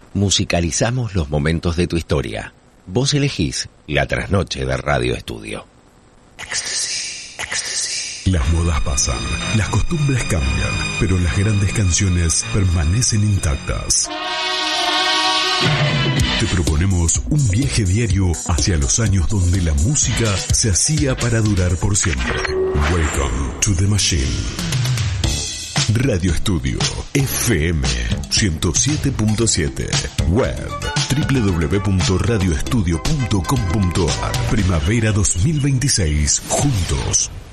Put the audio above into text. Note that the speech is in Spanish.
Musicalizamos los momentos de tu historia. Vos elegís la trasnoche de Radio Estudio. Las modas pasan, las costumbres cambian, pero las grandes canciones permanecen intactas. Te proponemos un viaje diario hacia los años donde la música se hacía para durar por siempre. Welcome to the machine. Radio Estudio FM 107.7. Web www.radioestudio.com.ar. Primavera 2026. Juntos